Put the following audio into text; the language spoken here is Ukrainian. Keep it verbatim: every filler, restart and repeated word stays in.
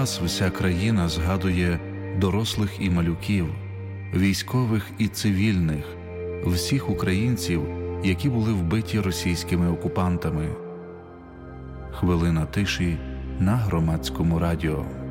Зараз вся країна згадує дорослих і малюків, військових і цивільних, всіх українців, які були вбиті російськими окупантами. Хвилина тиші на Громадському радіо.